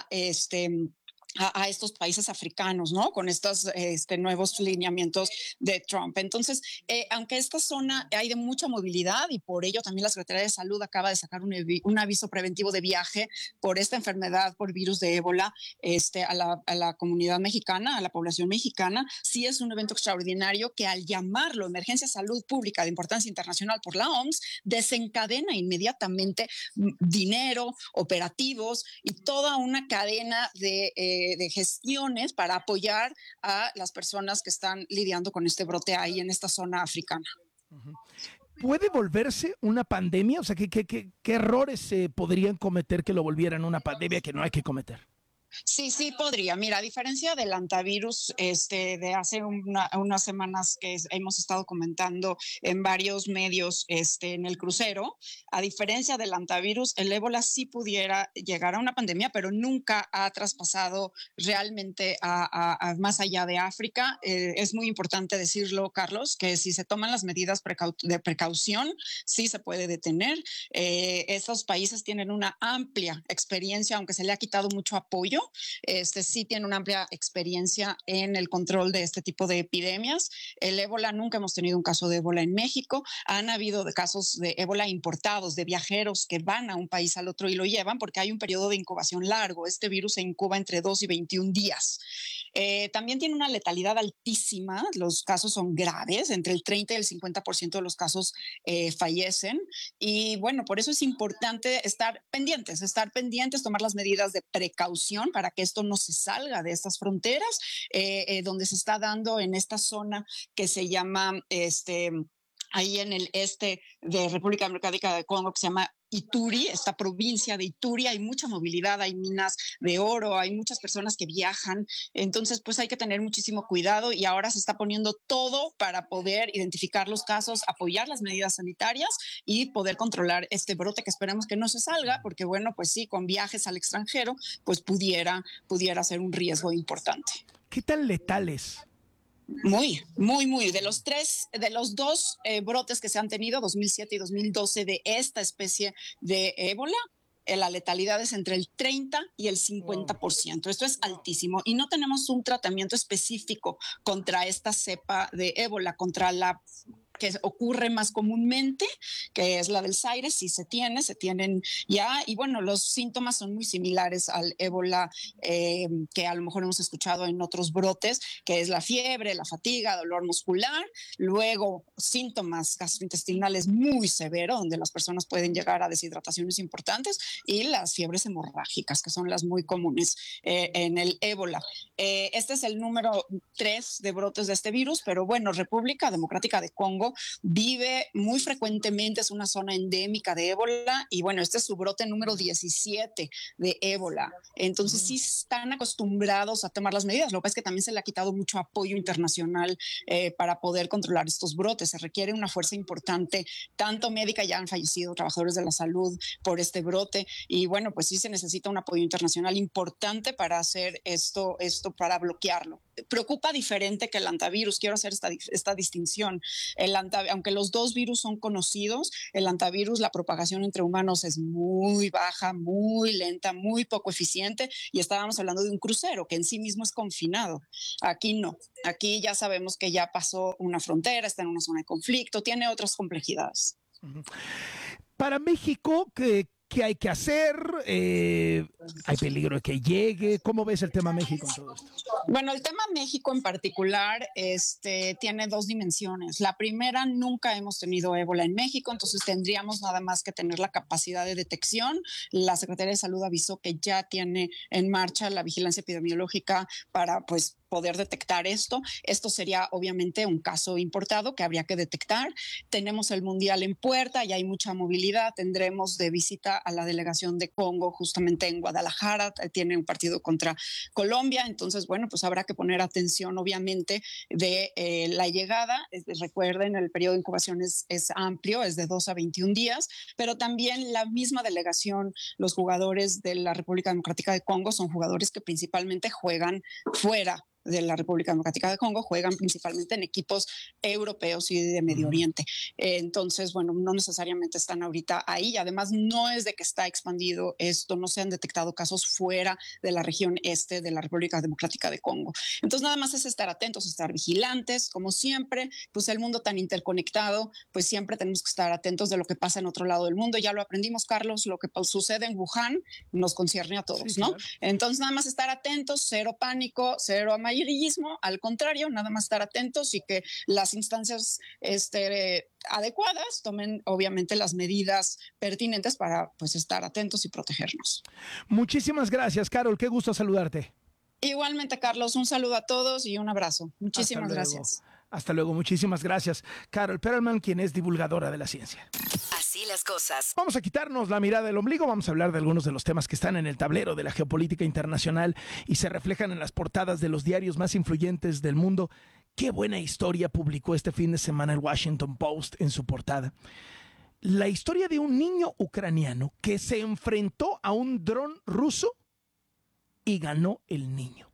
a estos países africanos, ¿no? Con estos nuevos lineamientos de Trump. Entonces, aunque esta zona hay de mucha movilidad y por ello también la Secretaría de Salud acaba de sacar un aviso preventivo de viaje por esta enfermedad, por virus de ébola, a la comunidad mexicana, a la población mexicana, sí es un evento extraordinario que al llamarlo emergencia salud pública de importancia internacional por la OMS, desencadena inmediatamente dinero, operativos y toda una cadena de gestiones para apoyar a las personas que están lidiando con este brote ahí en esta zona africana. ¿Puede volverse una pandemia? O sea, ¿qué errores se podrían cometer que lo volvieran una pandemia que no hay que cometer? Sí, podría. Mira, a diferencia del antivirus de hace unas semanas que hemos estado comentando en varios medios en el crucero, a diferencia del antivirus, el ébola sí pudiera llegar a una pandemia, pero nunca ha traspasado realmente a más allá de África. Es muy importante decirlo, Carlos, que si se toman las medidas de precaución, sí se puede detener. Estos países tienen una amplia experiencia, aunque se le ha quitado mucho apoyo. Sí tiene una amplia experiencia en el control de este tipo de epidemias. El ébola, nunca hemos tenido un caso de ébola en México. Han habido casos de ébola importados, de viajeros que van a un país al otro y lo llevan porque hay un periodo de incubación largo. Este virus se incuba entre 2 y 21 días. También tiene una letalidad altísima. Los casos son graves. Entre el 30 y el 50% de los casos fallecen. Y bueno, por eso es importante estar pendientes, tomar las medidas de precaución para que esto no se salga de estas fronteras, donde se está dando en esta zona que se llama, ahí en el este de República Democrática del Congo, que se llama Ituri, esta provincia de Ituri, hay mucha movilidad, hay minas de oro, hay muchas personas que viajan, entonces pues hay que tener muchísimo cuidado y ahora se está poniendo todo para poder identificar los casos, apoyar las medidas sanitarias y poder controlar este brote que esperemos que no se salga, porque bueno, pues sí, con viajes al extranjero, pues pudiera ser un riesgo importante. ¿Qué tan letales? Muy. De los 2 brotes que se han tenido, 2007 y 2012, de esta especie de ébola, la letalidad es entre el 30 y el 50%. Esto es altísimo y no tenemos un tratamiento específico contra esta cepa de ébola, contra la que ocurre más comúnmente, que es la del Zaire. Sí se tienen ya, y bueno, los síntomas son muy similares al ébola que a lo mejor hemos escuchado en otros brotes, que es la fiebre, la fatiga, dolor muscular, luego síntomas gastrointestinales muy severos, donde las personas pueden llegar a deshidrataciones importantes, y las fiebres hemorrágicas, que son las muy comunes en el ébola. Este es el número 3 de brotes de este virus, pero bueno, República Democrática de Congo Congo, vive muy frecuentemente, es una zona endémica de ébola y bueno, este es su brote número 17 de ébola. Entonces sí están acostumbrados a tomar las medidas. Lo que pasa es que también se le ha quitado mucho apoyo internacional para poder controlar estos brotes. Se requiere una fuerza importante, tanto médica, ya han fallecido trabajadores de la salud por este brote y bueno, pues sí se necesita un apoyo internacional importante para hacer esto para bloquearlo. Preocupa diferente que el hantavirus. Quiero hacer esta distinción. Aunque los dos virus son conocidos, el hantavirus, la propagación entre humanos es muy baja, muy lenta, muy poco eficiente y estábamos hablando de un crucero que en sí mismo es confinado. Aquí no. Aquí ya sabemos que ya pasó una frontera, está en una zona de conflicto, tiene otras complejidades. Para México, ¿qué hay que hacer? ¿Hay peligro de que llegue? ¿Cómo ves el tema México en todo esto? Bueno, el tema México en particular tiene dos dimensiones. La primera, nunca hemos tenido ébola en México, entonces tendríamos nada más que tener la capacidad de detección. La Secretaría de Salud avisó que ya tiene en marcha la vigilancia epidemiológica para poder detectar esto. Esto sería obviamente un caso importado que habría que detectar. Tenemos el Mundial en puerta y hay mucha movilidad. Tendremos de visita a la delegación de Congo justamente en Guadalajara. Tiene un partido contra Colombia. Entonces, bueno, pues habrá que poner atención obviamente de la llegada. Recuerden, el periodo de incubación es amplio, es de 2 a 21 días, pero también la misma delegación, los jugadores de la República Democrática de Congo son jugadores que principalmente juegan fuera de la República Democrática de Congo, juegan principalmente en equipos europeos y de Medio Oriente. Entonces, bueno, no necesariamente están ahorita ahí y además no es de que está expandido esto, no se han detectado casos fuera de la región este de la República Democrática de Congo. Entonces, nada más es estar atentos, estar vigilantes, como siempre, pues el mundo tan interconectado, pues siempre tenemos que estar atentos de lo que pasa en otro lado del mundo. Ya lo aprendimos, Carlos, lo que sucede en Wuhan nos concierne a todos, sí, ¿no? Claro. Entonces, nada más estar atentos, cero pánico, cero amarillismo, al contrario, nada más estar atentos y que las instancias adecuadas tomen obviamente las medidas pertinentes para estar atentos y protegernos. Muchísimas gracias, Carol, qué gusto saludarte. Igualmente, Carlos, un saludo a todos y un abrazo. Muchísimas gracias. Hasta luego, muchísimas gracias. Carol Perelman, quien es divulgadora de la ciencia. Así las cosas. Vamos a quitarnos la mirada del ombligo, vamos a hablar de algunos de los temas que están en el tablero de la geopolítica internacional y se reflejan en las portadas de los diarios más influyentes del mundo. Qué buena historia publicó este fin de semana el Washington Post en su portada. La historia de un niño ucraniano que se enfrentó a un dron ruso y ganó el niño.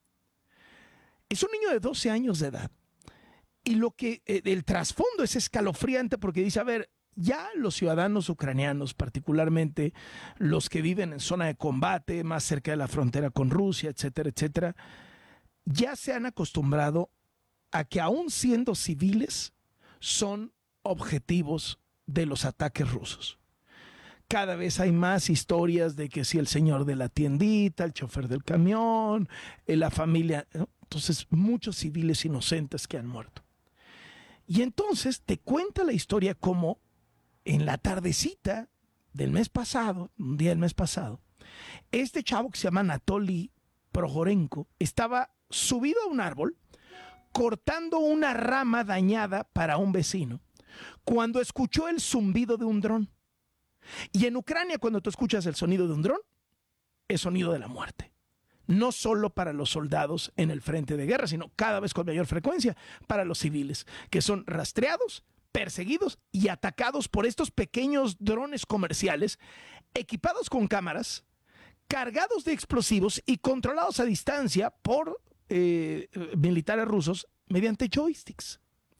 Es un niño de 12 años de edad. Y el trasfondo es escalofriante porque dice, a ver, ya los ciudadanos ucranianos, particularmente los que viven en zona de combate, más cerca de la frontera con Rusia, etcétera, etcétera, ya se han acostumbrado a que aún siendo civiles son objetivos de los ataques rusos. Cada vez hay más historias de que si el señor de la tiendita, el chofer del camión, la familia, ¿no? Entonces muchos civiles inocentes que han muerto. Y entonces te cuenta la historia como en la tardecita del mes pasado, un día del mes pasado, este chavo que se llama Anatoly Prohorenko estaba subido a un árbol cortando una rama dañada para un vecino cuando escuchó el zumbido de un dron. Y en Ucrania, cuando tú escuchas el sonido de un dron, es sonido de la muerte. No solo para los soldados en el frente de guerra, sino cada vez con mayor frecuencia para los civiles, que son rastreados, perseguidos y atacados por estos pequeños drones comerciales equipados con cámaras, cargados de explosivos y controlados a distancia por militares rusos mediante joysticks.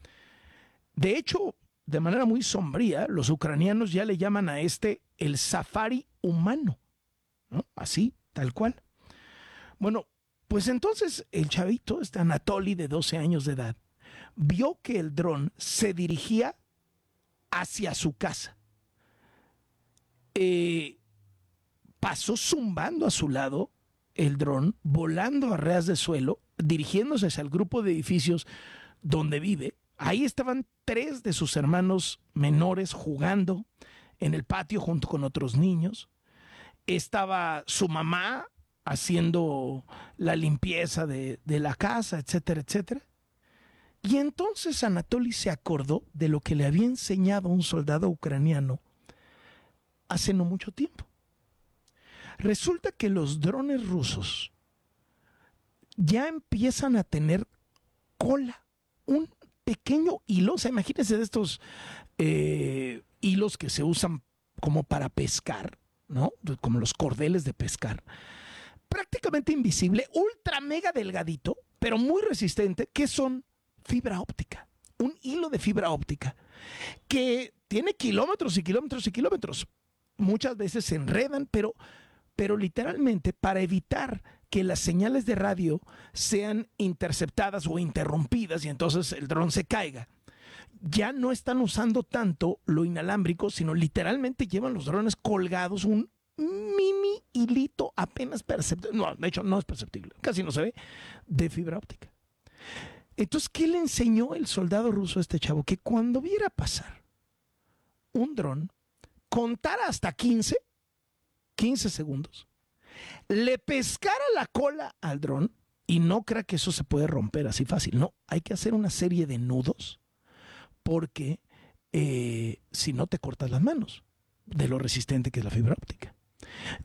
De hecho, de manera muy sombría, los ucranianos ya le llaman a el safari humano, ¿no? Así, tal cual. Bueno, pues entonces el chavito, Anatoly de 12 años de edad, vio que el dron se dirigía hacia su casa. Pasó zumbando a su lado el dron, volando a ras de suelo, dirigiéndose hacia el grupo de edificios donde vive. Ahí estaban 3 de sus hermanos menores jugando en el patio junto con otros niños. Estaba su mamá haciendo la limpieza de la casa, etcétera, etcétera. Y entonces Anatoly se acordó de lo que le había enseñado un soldado ucraniano hace no mucho tiempo. Resulta que los drones rusos ya empiezan a tener cola, un pequeño hilo. O sea, imagínense de estos hilos que se usan como para pescar, ¿no? Como los cordeles de pescar. Prácticamente invisible, ultra mega delgadito, pero muy resistente, que son fibra óptica. Un hilo de fibra óptica que tiene kilómetros y kilómetros y kilómetros. Muchas veces se enredan, pero literalmente para evitar que las señales de radio sean interceptadas o interrumpidas y entonces el dron se caiga, ya no están usando tanto lo inalámbrico, sino literalmente llevan los drones colgados un mini hilito apenas perceptible, no, de hecho no es perceptible, casi no se ve, de fibra óptica. Entonces, ¿qué le enseñó el soldado ruso a este chavo? Que cuando viera pasar un dron, contara hasta 15 segundos, le pescara la cola al dron y no crea que eso se puede romper así fácil. No, hay que hacer una serie de nudos porque si no te cortas las manos de lo resistente que es la fibra óptica.